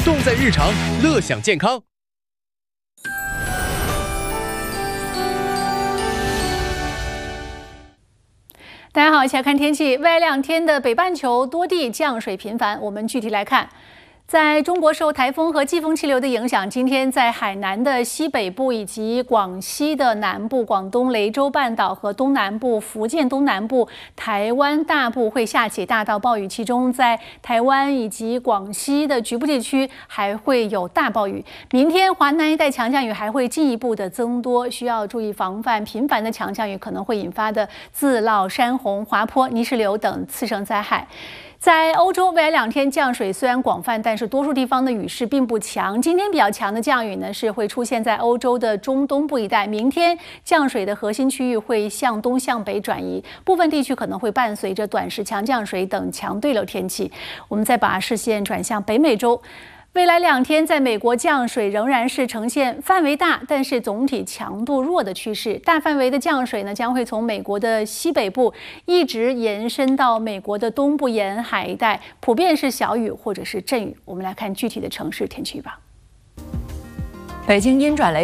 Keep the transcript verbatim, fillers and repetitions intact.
动在日常，乐享健康。 大家好，一起来看天气。未来两天的北半球多地降水频繁，我们具体来看。在中国受台风和季风气流的影响，今天在海南的西北部以及广西的南部、广东雷州半岛和东南部、福建东南部、台湾大部会下起大到暴雨，其中在台湾以及广西的局部地区还会有大暴雨。明天华南一带强降雨还会进一步的增多，需要注意防范频繁的强降雨可能会引发的自涝、山洪、滑坡、泥石流等次生灾害。在欧洲，未来两天降水虽然广泛，但是多数地方的雨势并不强。今天比较强的降雨呢，是会出现在欧洲的中东部一带。明天降水的核心区域会向东向北转移，部分地区可能会伴随着短时强降水等强对流天气。我们再把视线转向北美洲。未来两天，在美国降水仍然是呈现范围大，但是总体强度弱的趋势。大范围的降水呢，将会从美国的西北部一直延伸到美国的东部沿海一带，普遍是小雨或者是阵雨。我们来看具体的城市天气预报。 北京阴转雷。